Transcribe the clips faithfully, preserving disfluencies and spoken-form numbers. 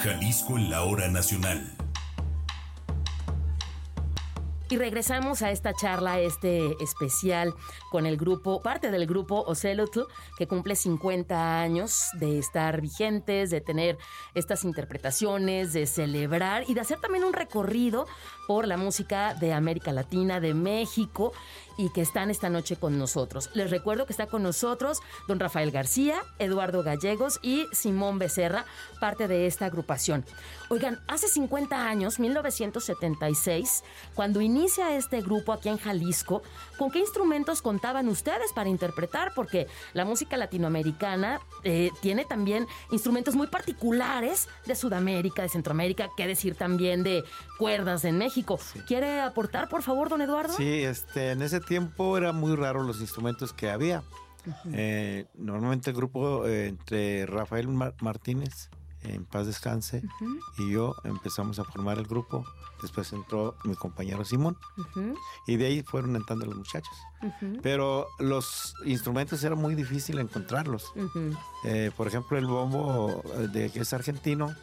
Jalisco en la hora nacional. Y regresamos a esta charla, este especial con el grupo, parte del grupo Ocelotl, que cumple cincuenta años de estar vigentes, de tener estas interpretaciones, de celebrar y de hacer también un recorrido por la música de América Latina, de México, y que están esta noche con nosotros. Les recuerdo que está con nosotros don Rafael García, Eduardo Gallegos y Simón Becerra, parte de esta agrupación. Oigan, hace cincuenta años, mil novecientos setenta y seis, cuando inicia este grupo aquí en Jalisco, ¿con qué instrumentos contaban ustedes para interpretar? Porque la música latinoamericana eh, tiene también instrumentos muy particulares de Sudamérica, de Centroamérica, qué decir también de cuerdas en México. Sí. ¿Quiere aportar, por favor, don Eduardo? Sí, este, en ese tiempo era muy raro los instrumentos que había. Uh-huh. Eh, normalmente el grupo eh, entre Rafael Mar- Martínez, en paz descanse, uh-huh, y yo empezamos a formar el grupo. Después entró mi compañero Simón, uh-huh, y de ahí fueron entrando los muchachos. Uh-huh. Pero los instrumentos era muy difícil encontrarlos. Uh-huh. Eh, por ejemplo, el bombo, de que es argentino,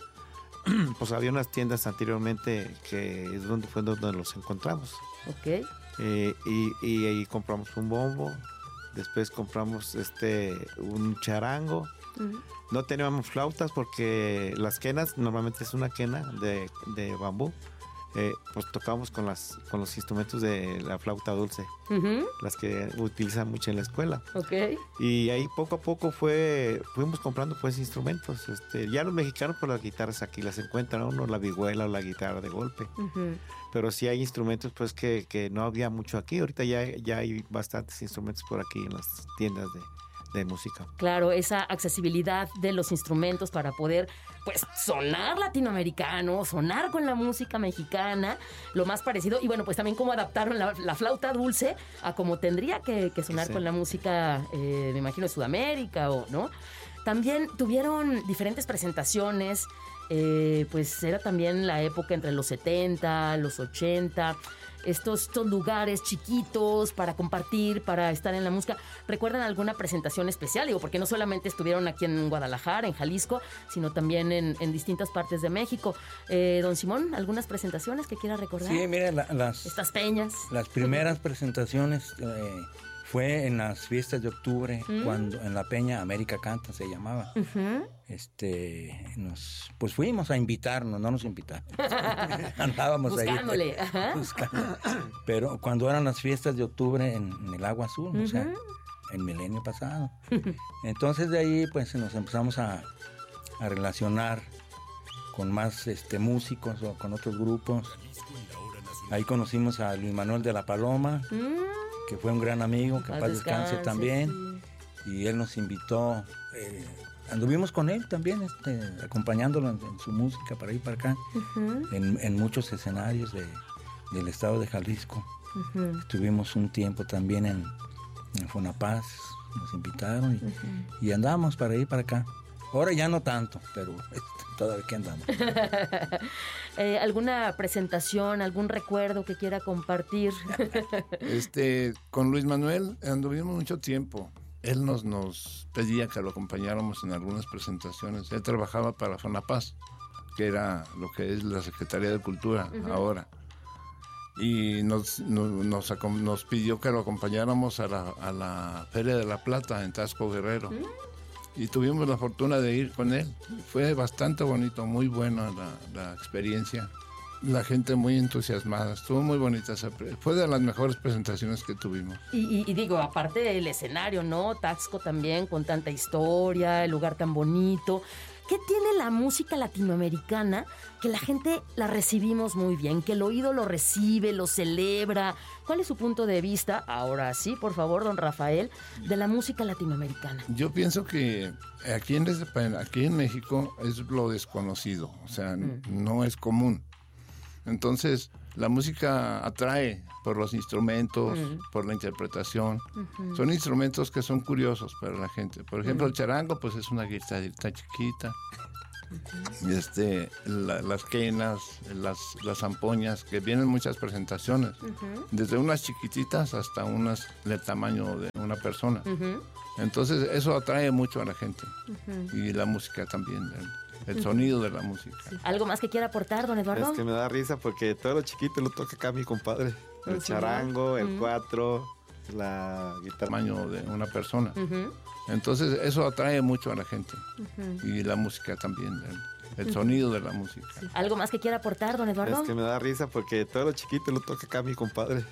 pues había unas tiendas anteriormente que es donde fue donde los encontramos. Ok. Eh, y, y ahí compramos un bombo, después compramos este un charango. Uh-huh. No teníamos flautas porque las quenas, normalmente es una quena de, de bambú. Eh, pues tocábamos con las con los instrumentos de la flauta dulce, uh-huh, las que utilizan mucho en la escuela. Okay. Y ahí poco a poco fue fuimos comprando pues instrumentos. Este, ya los mexicanos por las guitarras aquí las encuentran uno, la vihuela o la guitarra de golpe. Uh-huh. Pero sí hay instrumentos pues que, que no había mucho aquí. Ahorita ya, ya hay bastantes instrumentos por aquí en las tiendas de de música. Claro, esa accesibilidad de los instrumentos para poder, pues, sonar latinoamericano, sonar con la música mexicana, lo más parecido, y bueno, pues también cómo adaptaron la, la flauta dulce a como tendría que, que sonar, sí, con la música, eh, me imagino, de Sudamérica, o ¿no? También tuvieron diferentes presentaciones, eh, pues era también la época entre los setenta, los ochenta, Estos, estos lugares chiquitos para compartir, para estar en la música. ¿Recuerdan alguna presentación especial? Digo, porque no solamente estuvieron aquí en Guadalajara, en Jalisco, sino también en, en distintas partes de México. Eh, don Simón, ¿algunas presentaciones que quiera recordar? Sí, mire, la, las... Estas peñas. Las primeras presentaciones eh, fue en las fiestas de octubre, ¿Mm? cuando en la peña América Canta se llamaba. Uh-huh. Este, nos, pues fuimos a invitarnos, no nos invitaron. Andábamos buscándole, ahí. Ajá. Buscando. Pero cuando eran las fiestas de octubre en, en el Agua Azul, uh-huh, o sea, el milenio pasado. Entonces de ahí pues nos empezamos a, a relacionar con más este músicos o con otros grupos. Ahí conocimos a Luis Manuel de la Paloma, mm. que fue un gran amigo, que paz descanse también. Sí. Y él nos invitó, eh, anduvimos con él también, este, acompañándolo en, en su música para ir para acá, uh-huh, en, en muchos escenarios de, del estado de Jalisco. Uh-huh. Estuvimos un tiempo también en, en Fonapaz, nos invitaron y, uh-huh, y andamos para ir para acá. Ahora ya no tanto, pero este, todavía que andamos. eh, ¿Alguna presentación, algún recuerdo que quiera compartir? este, con Luis Manuel anduvimos mucho tiempo. Él nos, nos pedía que lo acompañáramos en algunas presentaciones. Él trabajaba para Fonapaz, que era lo que es la Secretaría de Cultura, uh-huh, ahora. Y nos, nos, nos, nos pidió que lo acompañáramos a la, a la Feria de la Plata en Taxco Guerrero. Uh-huh. Y tuvimos la fortuna de ir con él. Fue bastante bonito, muy buena la, la experiencia. La gente muy entusiasmada, estuvo muy bonita. Fue de las mejores presentaciones que tuvimos. Y, y, y digo, aparte del escenario, ¿no? Taxco también, con tanta historia, el lugar tan bonito. ¿Qué tiene la música latinoamericana que la gente la recibimos muy bien? Que el oído lo recibe, lo celebra. ¿Cuál es su punto de vista, ahora sí, por favor, don Rafael, de la música latinoamericana? Yo pienso que aquí en, aquí en México es lo desconocido, o sea, mm. no es común. Entonces, la música atrae por los instrumentos, uh-huh, por la interpretación. Uh-huh. Son instrumentos que son curiosos para la gente. Por ejemplo, uh-huh, el charango, pues es una guitarrita chiquita. Uh-huh. Y este, la, las quenas, las, las zampoñas, que vienen muchas presentaciones. Uh-huh. Desde unas chiquititas hasta unas del tamaño de una persona. Uh-huh. Entonces, eso atrae mucho a la gente. Uh-huh. Y la música también. el sonido de la música. ¿Algo más que quiera aportar, don Eduardo? Es que me da risa porque todo lo chiquito lo toca acá mi compadre. El ¿En serio? charango, el Mm. cuatro, la guitarra. Tamaño de una persona. Ujú, Entonces eso atrae mucho a la gente. ujú. Y la música también, el, el sonido de la música. ¿Algo más que quiera aportar, don Eduardo? Es que me da risa porque todo lo chiquito lo toca acá mi compadre.